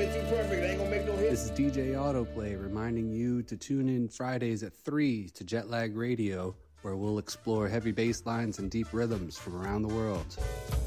ain't too perfect. It ain't gonna make no hit. This is DJ Autoplay reminding you to tune in Fridays at 3 to Jetlag Radio, where we'll explore heavy bass lines and deep rhythms from around the world.